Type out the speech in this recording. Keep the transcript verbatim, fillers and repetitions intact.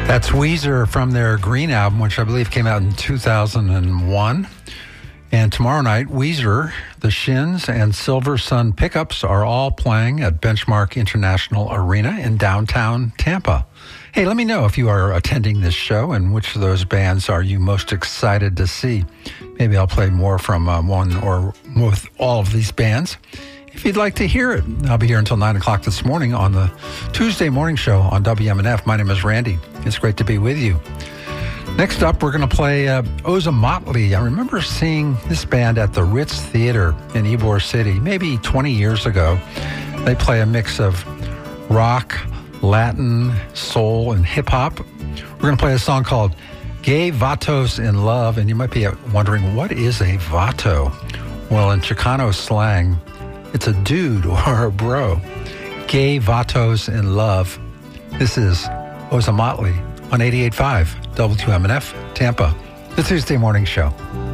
That's Weezer from their Green album, which I believe came out in two thousand one. And tomorrow night, Weezer, The Shins, and Silver Sun Pickups are all playing at Benchmark International Arena in downtown Tampa. Hey, let me know if you are attending this show and which of those bands are you most excited to see. Maybe I'll play more from uh, one or with all of these bands. If you'd like to hear it, I'll be here until nine o'clock this morning on the Tuesday morning show on W M N F. My name is Randy. It's great to be with you. Next up, we're going to play uh, Ozomatli. I remember seeing this band at the Ritz Theater in Ybor City maybe twenty years ago. They play a mix of rock, Latin, soul, and hip-hop. We're going to play a song called Gay Vatos in Love, and you might be wondering, what is a vato? Well, in Chicano slang, it's a dude or a bro. Gay Vatos in Love. This is Ozomatli on eighty-eight point five W M N F, Tampa, the Tuesday morning show.